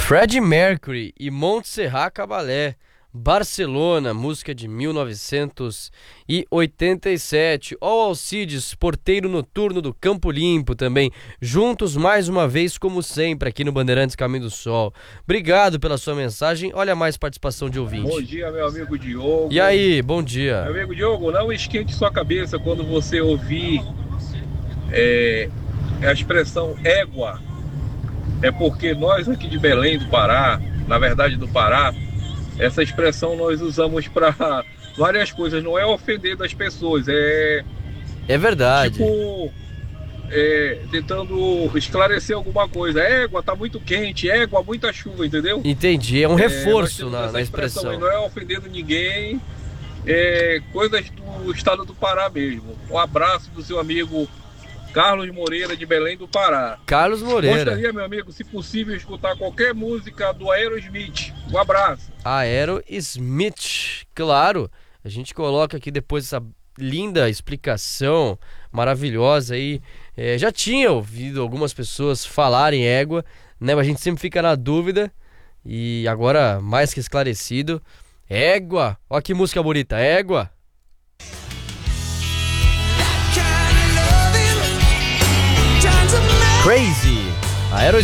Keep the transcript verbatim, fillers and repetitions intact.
Freddie Mercury e Montserrat Caballé, Barcelona, música de mil novecentos e oitenta e sete. Ó, Alcides, porteiro noturno do Campo Limpo também, juntos mais uma vez como sempre aqui no Bandeirantes Caminho do Sol. Obrigado pela sua mensagem, olha mais participação de ouvinte. Bom dia, meu amigo Diogo. E aí, bom dia. Meu amigo Diogo, não esquente sua cabeça quando você ouvir é, a expressão égua. É porque nós aqui de Belém do Pará, na verdade do Pará, essa expressão nós usamos para várias coisas, não é ofender das pessoas, é... É verdade. Tipo, é, tentando esclarecer alguma coisa. Égua, tá muito quente, égua, muita chuva, entendeu? Entendi, é um reforço é, na, na expressão. expressão. Aí, não é ofendendo ninguém, é coisas do estado do Pará mesmo. Um abraço do seu amigo Carlos Moreira, de Belém do Pará. Carlos Moreira. Gostaria, meu amigo, se possível, escutar qualquer música do Aerosmith. Um abraço. Aerosmith, claro. A gente coloca aqui depois essa linda explicação maravilhosa aí. É, já tinha ouvido algumas pessoas falarem égua, né? Mas a gente sempre fica na dúvida. E agora, mais que esclarecido, égua. Ó que música bonita, égua. Crazy. Aerosmith.